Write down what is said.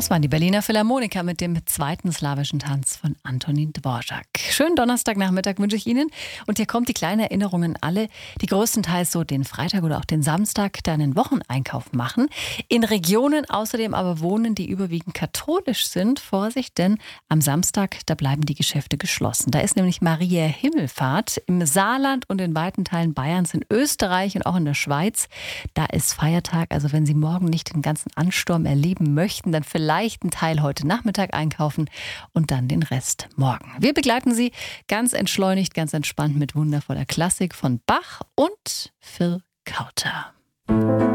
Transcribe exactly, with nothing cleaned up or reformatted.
Das waren die Berliner Philharmoniker mit dem zweiten slawischen Tanz von Antonín Dvořák. Schönen Donnerstagnachmittag wünsche ich Ihnen. Und hier kommt die kleine Erinnerung an alle, die größtenteils so den Freitag oder auch den Samstag deinen Wocheneinkauf machen. In Regionen außerdem aber wohnen, die überwiegend katholisch sind. Vorsicht, denn am Samstag, da bleiben die Geschäfte geschlossen. Da ist nämlich Maria Himmelfahrt im Saarland und in weiten Teilen Bayerns, in Österreich und auch in der Schweiz. Da ist Feiertag. Also wenn Sie morgen nicht den ganzen Ansturm erleben möchten, dann vielleicht einen Teil heute Nachmittag einkaufen und dann den Rest morgen. Wir begleiten Sie ganz entschleunigt, ganz entspannt mit wundervoller Klassik von Bach und Phil Kauter.